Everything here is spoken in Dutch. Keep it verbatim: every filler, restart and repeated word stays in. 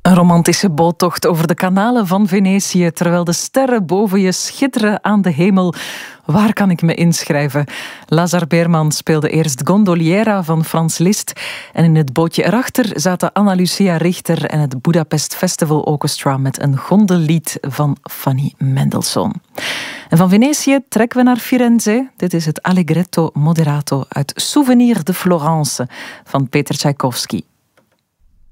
Een romantische boottocht over de kanalen van Venetië, terwijl de sterren boven je schitteren aan de hemel. Waar kan ik me inschrijven? Lazar Beerman speelde eerst Gondoliera van Franz Liszt en in het bootje erachter zaten Anna Lucia Richter en het Budapest Festival Orchestra met een gondellied van Fanny Mendelssohn. En van Venetië trekken we naar Firenze. Dit is het Allegretto Moderato uit Souvenir de Florence van Peter Tchaikovsky.